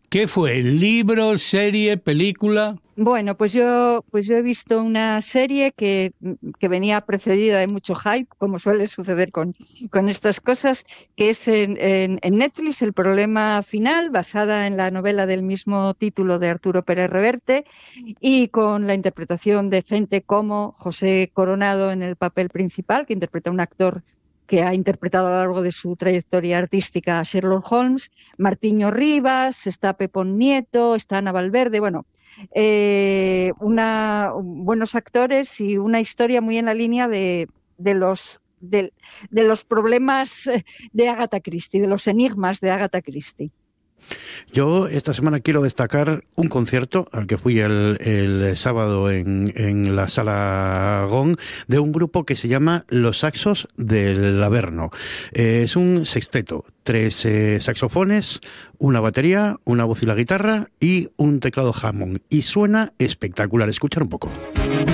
¿Qué fue? ¿Libro, serie, película? Bueno, pues yo he visto una serie que venía precedida de mucho hype, como suele suceder con estas cosas, que es en Netflix, El problema final, basada en la novela del mismo título de Arturo Pérez Reverte, y con la interpretación de gente como José Coronado en el papel principal, que interpreta a un actor que ha interpretado a lo largo de su trayectoria artística a Sherlock Holmes, Martiño Rivas, está Pepón Nieto, está Ana Valverde, bueno, buenos actores y una historia muy en la línea de los problemas de Agatha Christie, de los enigmas de Agatha Christie. Yo esta semana quiero destacar un concierto al que fui el sábado en la Sala Gong, de un grupo que se llama Los Saxos del Averno. Es un sexteto, 3 saxofones, una batería, una voz y la guitarra y un teclado Hammond. Y suena espectacular. Escuchar un poco.